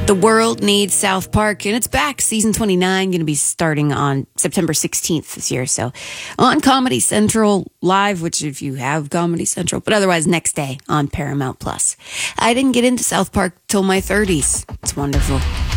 The world needs South Park, and it's back. Season 29 going to be starting on September 16th this year. So on Comedy Central Live, which if you have Comedy Central, but otherwise next day on Paramount Plus. I didn't get into South Park till my 30s. It's wonderful.